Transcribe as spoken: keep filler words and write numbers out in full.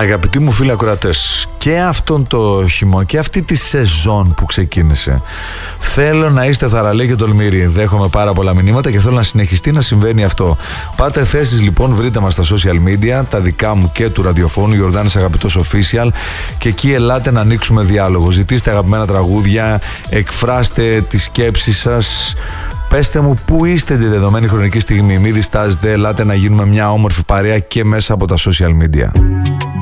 Αγαπητοί μου φίλοι ακροατές, και αυτόν το χειμώνα και αυτή τη σεζόν που ξεκίνησε, θέλω να είστε θαραλέοι και τολμηροί. Δέχομαι πάρα πολλά μηνύματα και θέλω να συνεχιστεί να συμβαίνει αυτό. Πάτε θέσεις λοιπόν, βρείτε μας στα social media, τα δικά μου και του ραδιοφώνου, Γιορδάνης Αγαπητός Official, και εκεί ελάτε να ανοίξουμε διάλογο. Ζητήστε αγαπημένα τραγούδια, εκφράστε τις σκέψεις σας. Πέστε μου πού είστε τη δεδομένη χρονική στιγμή. Μην διστάζετε, ελάτε να γίνουμε μια όμορφη παρέα και μέσα από τα social media.